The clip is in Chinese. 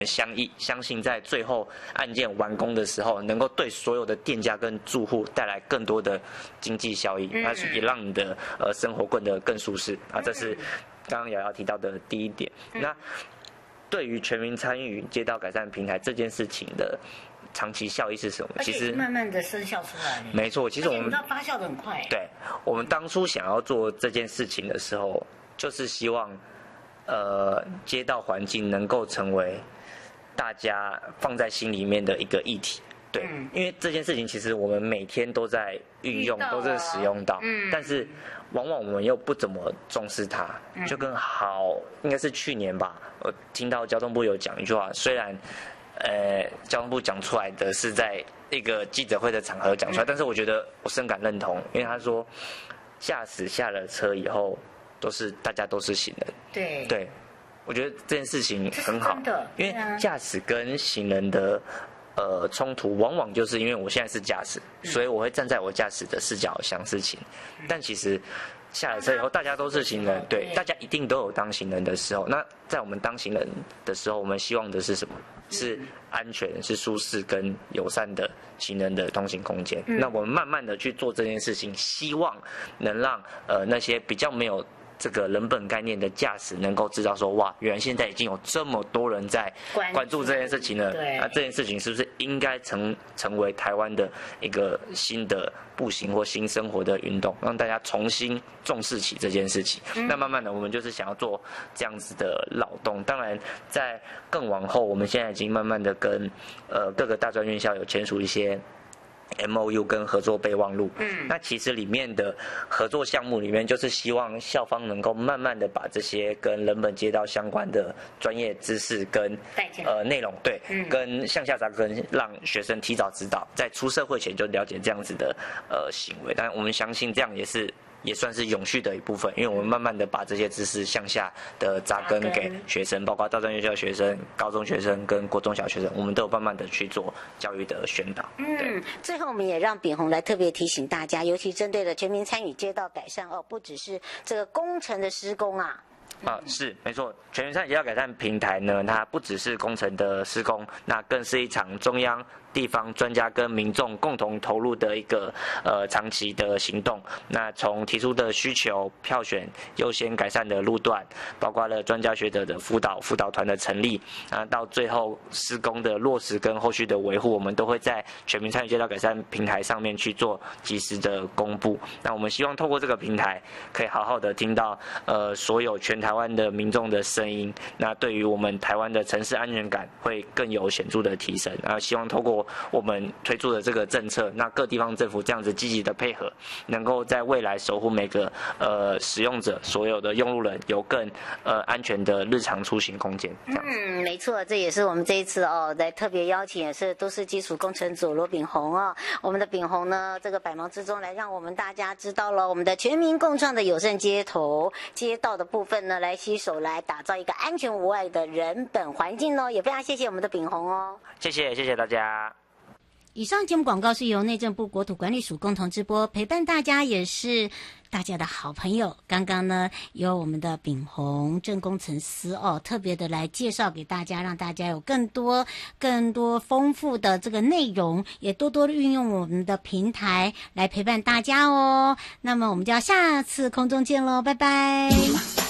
相信在最后案件完工的时候，能够对所有的店家跟住户带来更多的经济效益，那也让你的生活过得更舒适啊。这是刚刚瑶瑶提到的第一点。那对于全民参与街道改善平台这件事情的长期效益是什么？ 其实慢慢的生效出来了。 没错，其实我们发酵的很快。 对，我们当初想要做这件事情的时候，就是希望街道环境能够成为大家放在心里面的一个议题。对，因为这件事情其实我们每天都在运用，都在使用到，但是往往我们又不怎么重视它，就跟应该是去年吧，我听到交通部有讲一句话，虽然交通部讲出来的是在一个记者会的场合讲出来，但是我觉得我深感认同，因为他说驾驶下了车以后大家都是行人，对，我觉得这件事情很好，因为驾驶跟行人的冲突往往就是因为我现在是驾驶，所以我会站在我驾驶的视角想事情，但其实下了车以后大家都是行人，对，大家一定都有当行人的时候。那在我们当行人的时候，我们希望的是什么？是安全、是舒适跟友善的行人的通行空间。那我们慢慢的去做这件事情，希望能让那些比较没有这个人本概念的驾驶能够知道说，哇，原来现在已经有这么多人在关注这件事情了。那这件事情是不是应该成为台湾的一个新的步行或新生活的运动，让大家重新重视起这件事情？那慢慢的，我们就是想要做这样子的劳动。当然，在更往后，我们现在已经慢慢的跟各个大专院校有签署一些MOU 跟合作备忘录，那其实里面的合作项目里面，就是希望校方能够慢慢的把这些跟人本街道相关的专业知识跟内容，对，跟向下扎根，让学生提早知道，在出社会前就了解这样子的行为。但我们相信这样也算是永续的一部分，因为我们慢慢的把这些知识向下的扎根给学生，包括大专院校学生、高中学生跟国中小学生，我们都有慢慢的去做教育的宣导。 最后我们也让秉宏来特别提醒大家，尤其针对的全民参与街道改善不只是这个工程的施工是没错，全民参与街道改善平台呢，它不只是工程的施工，那更是一场中央、地方专家跟民众共同投入的一个长期的行动。那从提出的需求、票选优先改善的路段，包括了专家学者的辅导团的成立，到最后施工的落实跟后续的维护，我们都会在全民参与街道改善平台上面去做及时的公布。那我们希望透过这个平台，可以好好的听到所有全台湾的民众的声音，那对于我们台湾的城市安全感会更有显著的提升。希望透过我们推出的这个政策，那各地方政府这样子积极的配合，能够在未来守护每个使用者、所有的用路人有更安全的日常出行空间。 没错，这也是我们这一次来特别邀请，也是都市基础工程组罗秉宏我们的秉宏呢，这个百忙之中来让我们大家知道了我们的全民共创的友善街道的部分呢，来携手来打造一个安全无碍的人本环境也非常谢谢我们的秉宏谢谢大家。 以上节目广告是由内政部国土管理署共同直播，陪伴大家也是大家的好朋友。刚刚呢，由我们的秉宏郑工程师特别的来介绍给大家，让大家有更多丰富的这个内容，也多多运用我们的平台来陪伴大家那么我们就要下次空中见喽，拜拜。